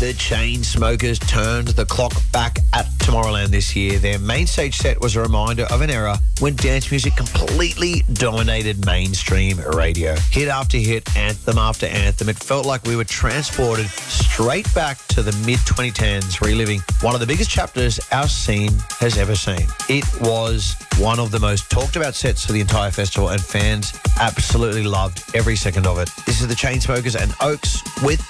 The Chainsmokers turned the clock back at Tomorrowland this year. Their main stage set was a reminder of an era when dance music completely dominated mainstream radio. Hit after hit, anthem after anthem. It felt like we were transported straight back to the mid-2010s, reliving one of the biggest chapters our scene has ever seen. It was one of the most talked about sets for the entire festival, and fans absolutely loved every second of it. This is the Chainsmokers and Oaks with